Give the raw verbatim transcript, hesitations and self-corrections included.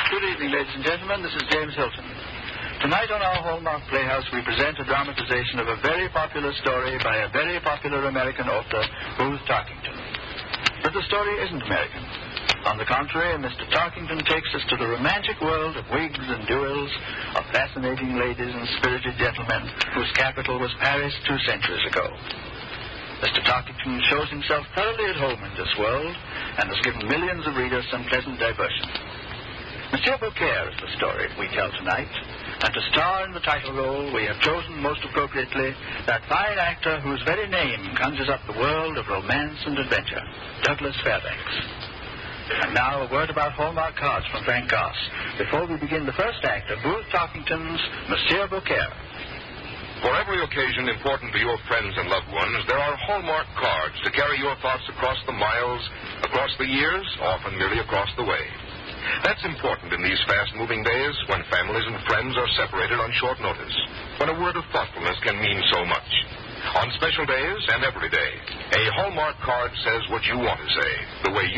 Good evening, ladies and gentlemen. This is James Hilton. Tonight on our Hallmark Playhouse, we present a dramatization of a very popular story by a very popular American author, Booth Tarkington. But the story isn't American. On the contrary, Mister Tarkington takes us to the romantic world of wigs and duels, of fascinating ladies and spirited gentlemen whose capital was Paris two centuries ago. Mister Tarkington shows himself thoroughly at home in this world and has given millions of readers some pleasant diversion. Monsieur Beaucaire is the story we tell tonight, and to star in the title role we have chosen most appropriately that fine actor whose very name conjures up the world of romance and adventure, Douglas Fairbanks. And now a word about Hallmark cards from Frank Goss before we begin the first act of Booth Tarkington's Monsieur Beaucaire. For every occasion important to your friends and loved ones, there are Hallmark cards to carry your thoughts across the miles, across the years, often merely across the way. That's important in these fast-moving days when families and friends are separated on short notice, when a word of thoughtfulness can mean so much. On special days and every day, a Hallmark card says what you want to say, the way you